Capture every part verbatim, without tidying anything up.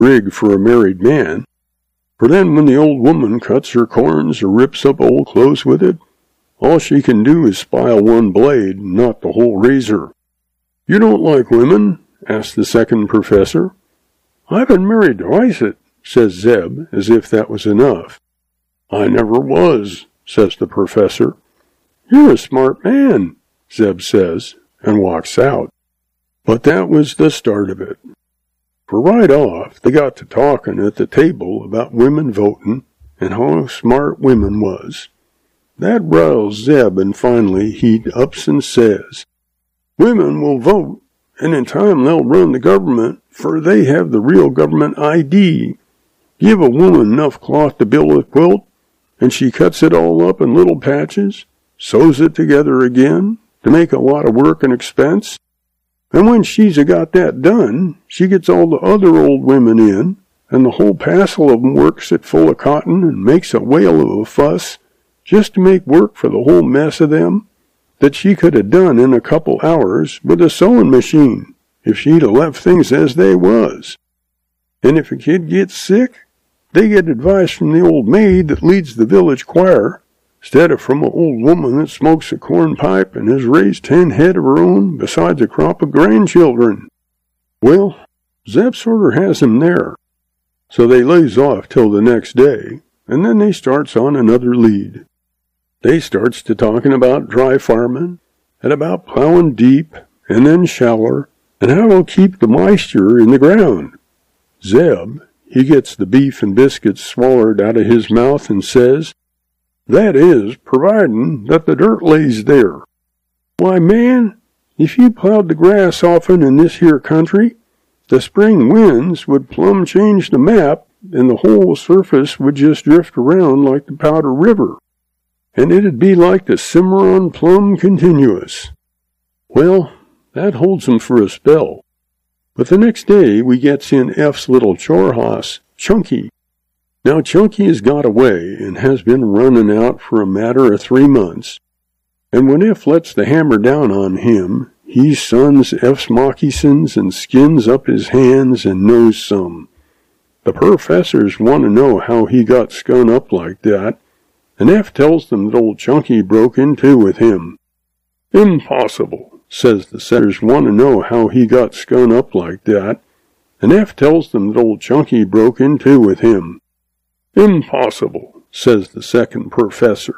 rig for a married man, for then when the old woman cuts her corns or rips up old clothes with it, all she can do is spile one blade, not the whole razor. You don't like women? Asked the second professor. I've been married twice, it, says Zeb, as if that was enough. I never was, says the professor. You're a smart man, Zeb says, and walks out. But that was the start of it. For right off, they got to talking at the table about women voting and how smart women was. That riles Zeb, and finally he ups and says, Women will vote, and in time they'll run the government, for they have the real government I D. Give a woman enough cloth to build a quilt, and she cuts it all up in little patches, sews it together again, to make a lot of work and expense. And when she's a got that done, she gets all the other old women in, and the whole passel of 'em works it full of cotton and makes a whale of a fuss, just to make work for the whole mess of them, that she could have done in a couple hours with a sewing machine, if she'd have left things as they was. And if a kid gets sick, they get advice from the old maid that leads the village choir, instead of from an old woman that smokes a corn pipe and has raised ten head of her own, besides a crop of grandchildren. Well, Zeb sorter has him there. So they lays off till the next day, and then they starts on another lead. They starts to talking about dry farming, and about plowing deep, and then shallower, and how to keep the moisture in the ground. Zeb, he gets the beef and biscuits swallered out of his mouth and says, That is, providing that the dirt lays there. Why, man, if you plowed the grass often in this here country, the spring winds would plumb change the map, and the whole surface would just drift around like the Powder River, and it'd be like the Cimarron plumb continuous. Well, that holds 'em for a spell. But the next day we gets in F's little chore hoss, Chunky. Now Chunky has got away and has been running out for a matter of three months, and when F lets the hammer down on him, he suns F's moccasins and skins up his hands and knows some. The professors want to know how he got skun up like that, and F tells them that old Chunky broke in two with him. Impossible, says the setters want to know how he got skun up like that, and F tells them that old Chunky broke in two with him. Impossible, says the second professor.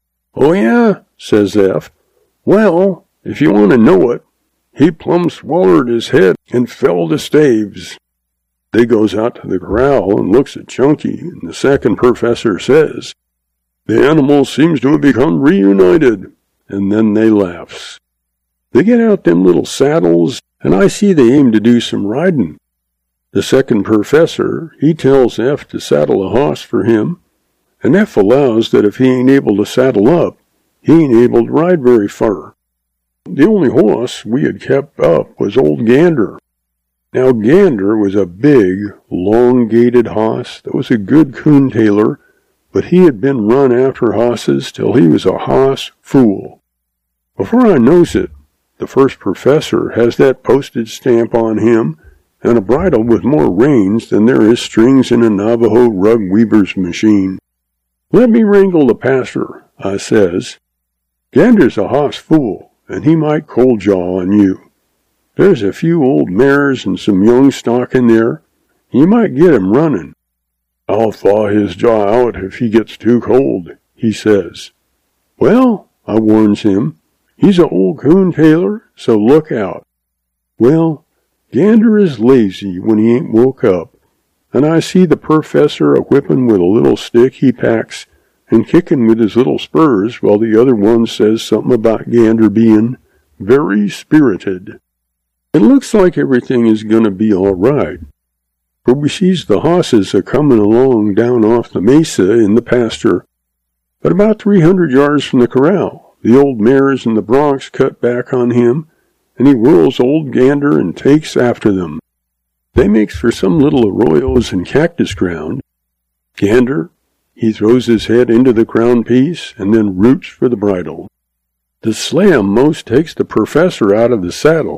Oh yeah, says F. Well, if you want to know it, he plumb swallered his head and fell to staves. They goes out to the corral and looks at Chunky, and the second professor says, The animal seems to have become reunited, and then they laughs. They get out them little saddles, and I see they aim to do some riding. The second professor, he tells F to saddle a hoss for him, and F allows that if he ain't able to saddle up, he ain't able to ride very far. The only hoss we had kept up was old Gander. Now Gander was a big, long-gaited hoss that was a good coon tailer, but he had been run after hosses till he was a hoss fool. Before I knows it, the first professor has that postage stamp on him, and a bridle with more reins than there is strings in a Navajo rug weaver's machine. Let me wrangle the pastor, I says. Gander's a hoss fool, and he might cold jaw on you. There's a few old mares and some young stock in there. You might get him running. I'll thaw his jaw out if he gets too cold, he says. Well, I warns him, he's a old coon tailer, so look out. Well, Gander is lazy when he ain't woke up, and I see the professor a-whipping with a little stick he packs and kicking with his little spurs while the other one says something about Gander being very spirited. It looks like everything is going to be all right, for we sees the hosses a-coming along down off the mesa in the pasture, but about three hundred yards from the corral, the old mares and the broncs cut back on him, and he whirls old Gander and takes after them. They makes for some little arroyos and cactus ground. Gander, he throws his head into the crown piece and then roots for the bridle. The slam most takes the professor out of the saddle,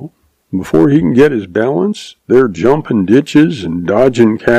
Before he can get his balance, they're jumping ditches and dodging cattle.